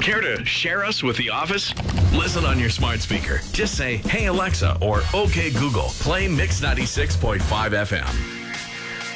Care to share us with the office? Listen on your smart speaker. Just say, "Hey Alexa," or "Okay Google, play Mix 96.5 FM."